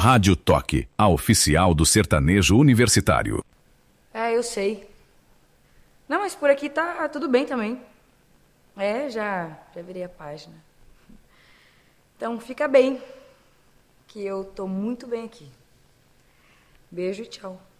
Rádio Toque, a oficial do sertanejo universitário. Eu sei. Não, mas por aqui tá tudo bem também. Já virei a página. Então fica bem, que eu tô muito bem aqui. Beijo e tchau.